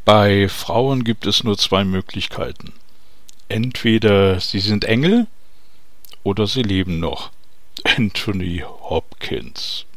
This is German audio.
Bei Frauen gibt es nur zwei Möglichkeiten. Entweder sie sind Engel oder sie leben noch. Anthony Hopkins.